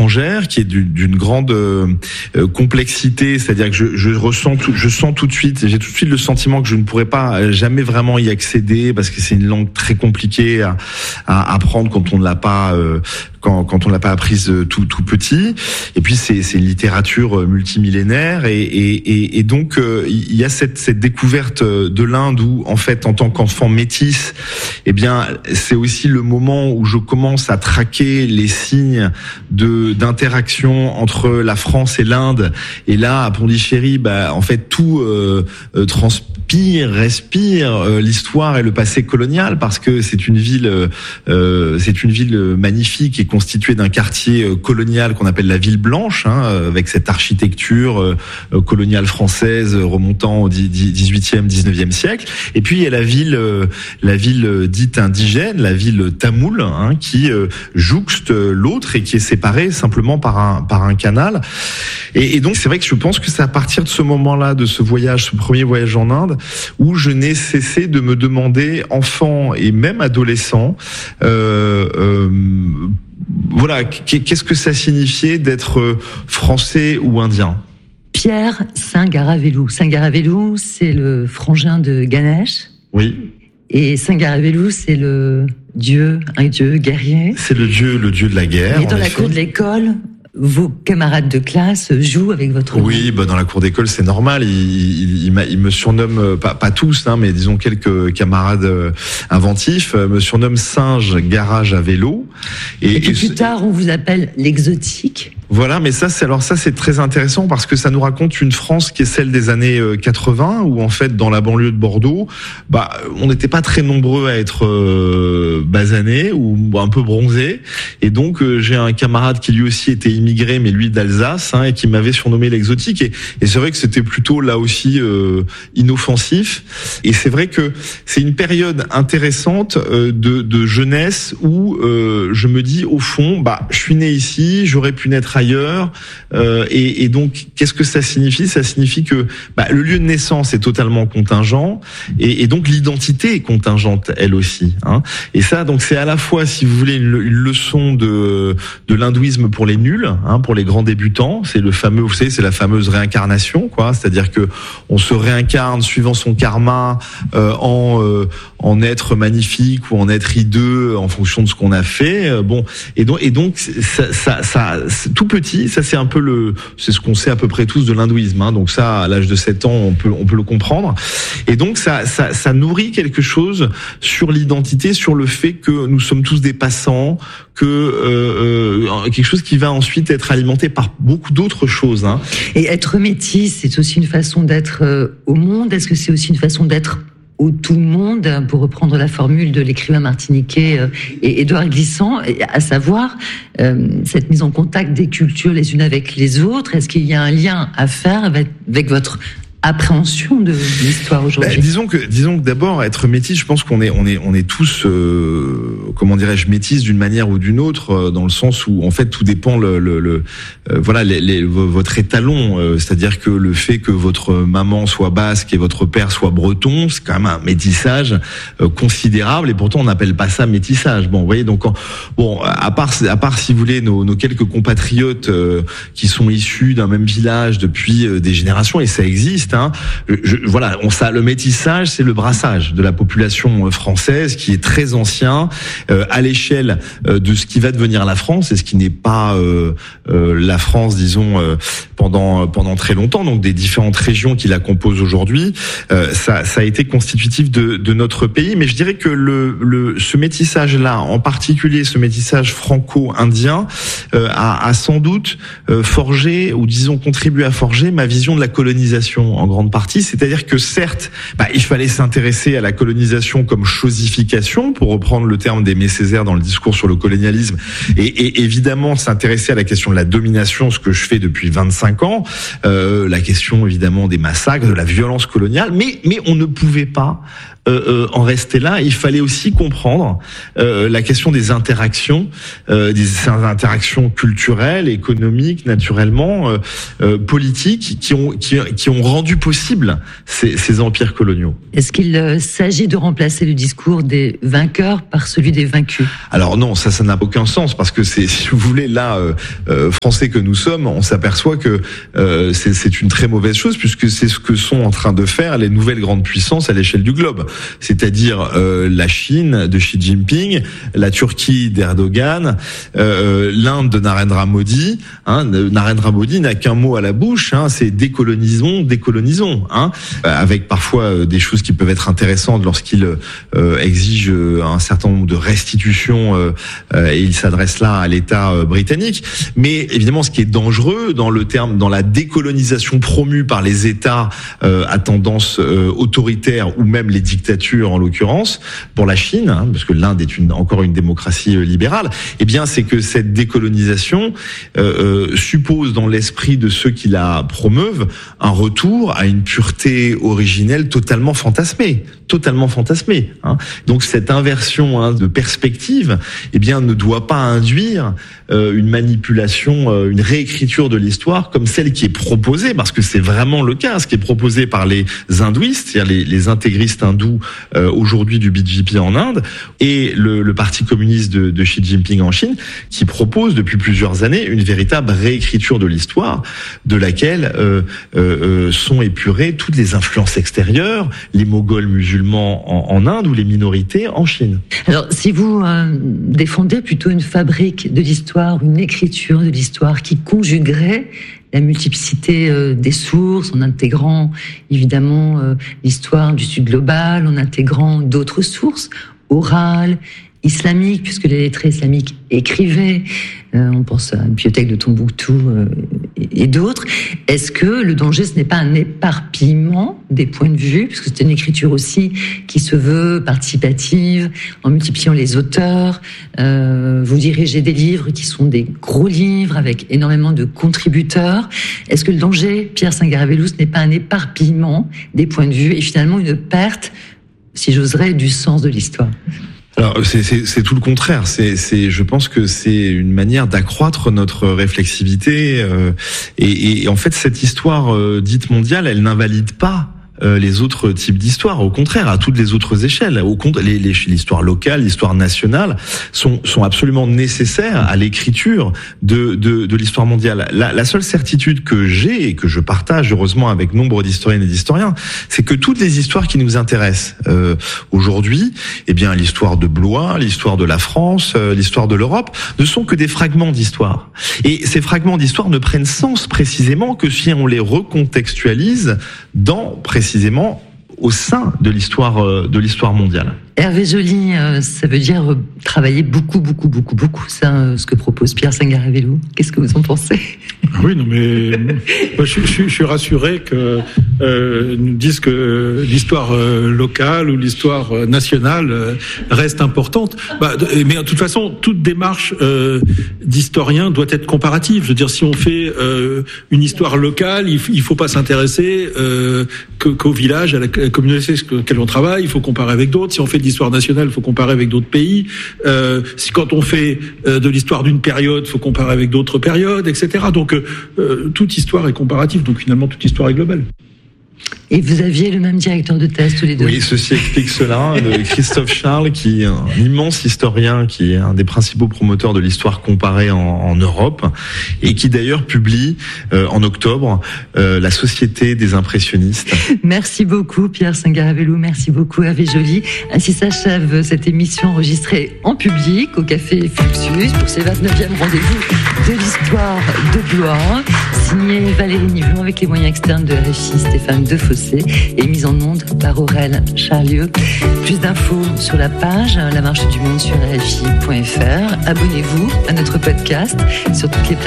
étrangère, qui est d'une grande complexité, c'est-à-dire que je sens tout de suite, j'ai tout de suite le sentiment que je ne pourrais pas jamais vraiment y accéder parce que c'est une langue très compliquée à apprendre quand on ne l'a pas quand on l'a pas apprise tout petit. Et puis c'est une littérature multimillénaire et donc il y a cette découverte de l'Inde où en fait en tant qu'enfant métis, eh bien c'est aussi le moment où je commence à traquer les signes d'interaction entre la France et l'Inde. Et là à Pondichéry, en fait tout respire l'histoire et le passé colonial parce que c'est une ville magnifique et constituée d'un quartier colonial qu'on appelle la ville blanche, avec cette architecture coloniale française remontant au 18e, 19e siècle. Et puis il y a la ville dite indigène, la ville tamoule, qui jouxte l'autre et qui est séparée simplement par un canal. Et donc c'est vrai que je pense que c'est à partir de ce moment-là, de ce premier voyage en Inde, où je n'ai cessé de me demander, enfant et même adolescent, voilà, qu'est-ce que ça signifiait d'être français ou indien ? Pierre Singaravellu. Singaravellu, c'est le frangin de Ganesh. Oui. Et Singaravellu, c'est un dieu guerrier. C'est le dieu de la guerre. Et dans la cour de l'école, vos camarades de classe jouent avec votre nom. Oui, dans la cour d'école, c'est normal. Il me surnomme, pas tous, mais disons quelques camarades inventifs, me surnomme Singe Garage à vélo. Et puis plus tard, on vous appelle l'exotique. Voilà, mais ça c'est très intéressant parce que ça nous raconte une France qui est celle des années 80 où en fait dans la banlieue de Bordeaux, on n'était pas très nombreux à être basanés ou un peu bronzés et donc j'ai un camarade qui lui aussi était immigré mais lui d'Alsace et qui m'avait surnommé l'exotique et c'est vrai que c'était plutôt là aussi inoffensif et c'est vrai que c'est une période intéressante de jeunesse où je me dis au fond je suis né ici, j'aurais pu naître ailleurs et donc qu'est-ce que ça signifie ? Ça signifie que le lieu de naissance est totalement contingent et donc l'identité est contingente elle aussi et ça donc c'est à la fois si vous voulez une leçon de l'hindouisme pour les nuls pour les grands débutants, c'est le fameux, vous savez, c'est la fameuse réincarnation c'est-à-dire que on se réincarne suivant son karma en être magnifique ou en être hideux en fonction de ce qu'on a fait et donc ça tout petit, ça c'est un peu c'est ce qu'on sait à peu près tous de l'hindouisme donc ça à l'âge de 7 ans on peut le comprendre et donc ça nourrit quelque chose sur l'identité, sur le fait que nous sommes tous des passants, que quelque chose qui va ensuite être alimenté par beaucoup d'autres choses Et être métis, c'est aussi une façon d'être au monde. Est-ce que c'est aussi une façon d'être au tout le monde, pour reprendre la formule de l'écrivain martiniquais et Édouard Glissant, à savoir cette mise en contact des cultures les unes avec les autres? Est-ce qu'il y a un lien à faire avec votre appréhension de l'histoire aujourd'hui? Disons que d'abord être métis, je pense qu'on est tous comment dirais-je métis d'une manière ou d'une autre dans le sens où en fait tout dépend votre étalon, c'est-à-dire que le fait que votre maman soit basque et votre père soit breton, c'est quand même un métissage considérable et pourtant on n'appelle pas ça métissage. Vous voyez donc à part si vous voulez nos quelques compatriotes qui sont issus d'un même village depuis des générations et ça existe. Le métissage, c'est le brassage de la population française qui est très ancien à l'échelle de ce qui va devenir la France et ce qui n'est pas la France, disons, pendant très longtemps. Donc des différentes régions qui la composent aujourd'hui, ça a été constitutif de notre pays. Mais je dirais que ce métissage-là, en particulier ce métissage franco-indien, a sans doute forgé ou disons contribué à forger ma vision de la colonisation en grande partie, c'est-à-dire que certes, il fallait s'intéresser à la colonisation comme chosification, pour reprendre le terme d'Aimé Césaire dans le discours sur le colonialisme, et évidemment s'intéresser à la question de la domination, ce que je fais depuis 25 ans, la question évidemment des massacres, de la violence coloniale, mais on ne pouvait pas en rester là. Il fallait aussi comprendre la question des interactions culturelles, économiques, naturellement, politiques, qui ont rendu possible ces empires coloniaux. Est-ce qu'il s'agit de remplacer le discours des vainqueurs par celui des vaincus? Alors non, ça n'a aucun sens, parce que si vous voulez, là, Français que nous sommes, on s'aperçoit que c'est une très mauvaise chose, puisque c'est ce que sont en train de faire les nouvelles grandes puissances à l'échelle du globe, c'est-à-dire la Chine de Xi Jinping, la Turquie d'Erdogan, l'Inde de Narendra Modi. Narendra Modi n'a qu'un mot à la bouche, c'est décolonisons, avec parfois des choses qui peuvent être intéressantes lorsqu'il exige un certain nombre de restitutions, et il s'adresse là à l'État britannique. Mais évidemment, ce qui est dangereux dans la décolonisation promue par les États à tendance autoritaire, ou même les dictatures en l'occurrence, pour la Chine, parce que l'Inde est encore une démocratie libérale, eh bien c'est que cette décolonisation suppose dans l'esprit de ceux qui la promeuvent un retour à une pureté originelle totalement fantasmée. Donc cette inversion de perspective, eh bien, ne doit pas induire une manipulation, une réécriture de l'histoire comme celle qui est proposée, parce que c'est vraiment le cas, ce qui est proposé par les hindouistes, c'est-à-dire les intégristes hindous aujourd'hui du BJP en Inde, et le Parti communiste de Xi Jinping en Chine, qui propose depuis plusieurs années une véritable réécriture de l'histoire, de laquelle sont épurées toutes les influences extérieures, les Moghols musulmans en Inde ou les minorités en Chine. Alors, si vous défendez plutôt une fabrique de l'histoire, une écriture de l'histoire qui conjuguerait la multiplicité des sources, en intégrant évidemment l'histoire du Sud global, en intégrant d'autres sources orales, islamiques, puisque les lettrés islamiques écrivaient, on pense à la bibliothèque de Tombouctou et d'autres. Est-ce que le danger, ce n'est pas un éparpillement des points de vue, puisque c'est une écriture aussi qui se veut participative, en multipliant les auteurs, vous dirigez des livres qui sont des gros livres avec énormément de contributeurs. Est-ce que le danger, Pierre Sangaré-Bellouz, ce n'est pas un éparpillement des points de vue et finalement une perte, si j'oserais, du sens de l'histoire? Alors c'est tout le contraire. Je pense que c'est une manière d'accroître notre réflexivité, et en fait cette histoire dite mondiale, elle n'invalide pas les autres types d'histoires. Au contraire, à toutes les autres échelles. L'histoire locale, l'histoire nationale sont absolument nécessaires à l'écriture de l'histoire mondiale. La seule certitude que j'ai, et que je partage heureusement avec nombre d'historiennes et d'historiens, c'est que toutes les histoires qui nous intéressent aujourd'hui, eh bien l'histoire de Blois, l'histoire de la France, l'histoire de l'Europe, ne sont que des fragments d'histoire. Et ces fragments d'histoire ne prennent sens précisément que si on les recontextualise précisément au sein de l'histoire mondiale. Hervé Joly, ça veut dire travailler beaucoup, c'est ce que propose Pierre Sangaré-Bellouz. Qu'est-ce que vous en pensez? Oui, non, mais moi, je suis rassuré que nous disent que l'histoire locale ou l'histoire nationale reste importante. Mais de toute façon, toute démarche d'historien doit être comparative. Je veux dire, si on fait une histoire locale, il faut pas s'intéresser qu'au village, à la communauté avec laquelle on travaille. Il faut comparer avec d'autres. Si on fait de l'histoire nationale, il faut comparer avec d'autres pays. Quand on fait de l'histoire d'une période, il faut comparer avec d'autres périodes, etc. Donc toute histoire est comparative, donc finalement toute histoire est globale. Et vous aviez le même directeur de thèse tous les deux. Oui, ceci explique cela. Christophe Charles, qui est un immense historien, qui est un des principaux promoteurs de l'histoire comparée en Europe, et qui d'ailleurs publie en octobre La Société des impressionnistes. Merci beaucoup Pierre Sangaré-Bellouz, merci beaucoup Hervé Joly. Ainsi s'achève cette émission enregistrée en public au Café Fluxus pour ce 29e rendez-vous de l'histoire de Blois, signé Valérie Nivelon avec les moyens externes de RFI, Stéphane Defossé, et mise en onde par Aurèle Charlieu. Plus d'infos sur la page La Marche du Monde sur RFI.fr. Abonnez-vous à notre podcast sur toutes les plateformes